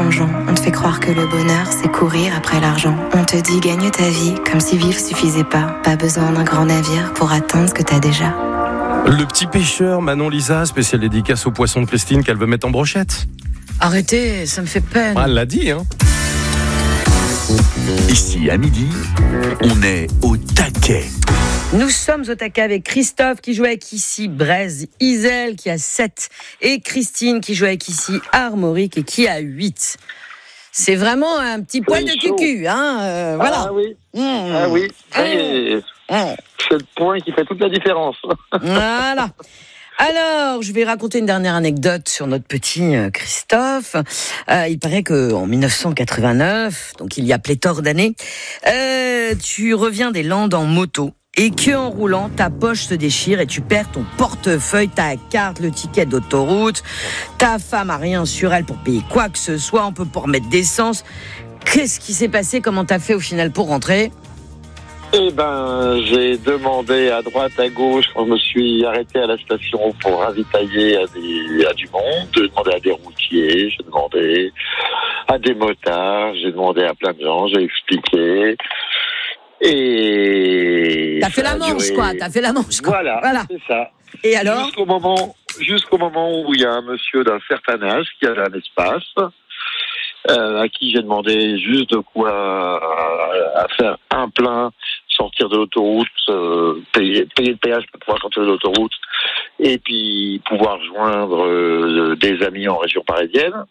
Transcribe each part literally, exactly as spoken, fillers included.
mensongeant. On te fait croire que le bonheur, c'est courir après l'argent. On te dit gagne ta vie, comme si vivre suffisait pas. Pas besoin d'un grand navire pour atteindre ce que t'as déjà. Le petit pêcheur, Manon Lisa, spéciale dédicace au poisson de Christine qu'elle veut mettre en brochette. Arrêtez, ça me fait peine. Ah, elle l'a dit, hein. Ici, à midi, on est au taquet. Nous sommes au taquet avec Christophe qui joue avec ici Braise, Isel qui a sept et Christine qui joue avec ici Armorique et qui a huit. C'est vraiment un petit poil de cucu, hein, euh, voilà. Ah oui, mmh. ah oui, c'est, mmh. c'est le point qui fait toute la différence. Voilà. Alors, je vais raconter une dernière anecdote sur notre petit Christophe. Euh, il paraît qu'en dix-neuf cent quatre-vingt-neuf, donc il y a pléthore d'années, euh, tu reviens des Landes en moto. Et que en roulant, ta poche se déchire et tu perds ton portefeuille, ta carte, le ticket d'autoroute. Ta femme a rien sur elle pour payer quoi que ce soit. On peut pas remettre d'essence. Qu'est-ce qui s'est passé? Comment t'as fait au final pour rentrer? Eh ben, j'ai demandé à droite, à gauche, quand je me suis arrêté à la station pour ravitailler à, des, à du monde. J'ai demandé à des routiers, j'ai demandé à des motards, j'ai demandé à plein de gens, j'ai expliqué. Et t'as fait la manche, duré... quoi. T'as fait la manche, quoi. Voilà, voilà. C'est ça. Et alors? Jusqu'au moment, jusqu'au moment où il y a un monsieur d'un certain âge qui avait un espace, euh, à qui j'ai demandé juste de quoi à, à faire un plein, sortir de l'autoroute, euh, payer, payer le péage pour pouvoir sortir de l'autoroute, et puis pouvoir joindre euh, des amis en région parisienne.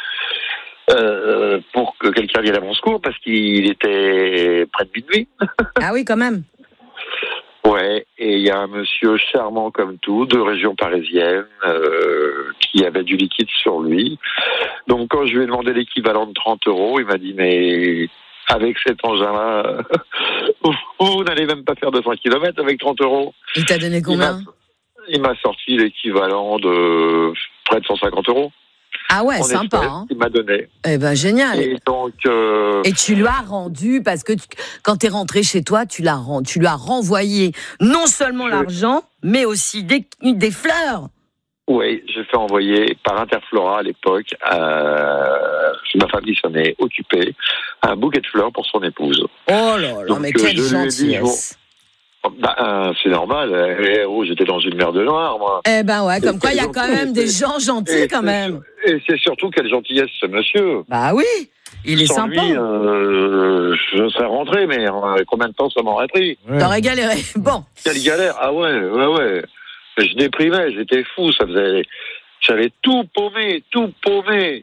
Euh, pour que quelqu'un vienne à mon secours, parce qu'il était près de minuit. Ah oui, quand même. Ouais, et il y a un monsieur charmant comme tout, de région parisienne, euh, qui avait du liquide sur lui. Donc quand je lui ai demandé l'équivalent de trente euros, il m'a dit, mais avec cet engin-là, vous, vous n'allez même pas faire deux cents kilomètres avec trente euros. Il t'a donné combien? Il m'a, il m'a sorti l'équivalent de près de cent cinquante euros. Ah ouais, en sympa. Espèce, hein. Il m'a donné. Eh ben génial. Et donc. Euh... Et tu lui as rendu parce que tu, quand t'es rentré chez toi, tu l'as tu lui as renvoyé non seulement Je... l'argent, mais aussi des des fleurs. Oui, j'ai fait envoyer par Interflora à l'époque. Euh, ma famille s'en est occupée, un bouquet de fleurs pour son épouse. Oh là là, donc, mais quelle gentillesse. Bah, euh, c'est normal. Eh, oh, j'étais dans une mer de noir, moi. Eh ben ouais, comme quoi il y a quand même des gens gentils et quand même. Et c'est surtout quelle gentillesse ce monsieur. Bah oui, il est Sans sympa. Lui, euh, je serais rentré, mais euh, combien de temps ça m'aurait pris? Ouais. T'aurais galéré. Bon. Quelle galère. Ah ouais, ouais, ouais. Je déprimais, j'étais fou. Ça faisait, j'avais tout paumé, tout paumé.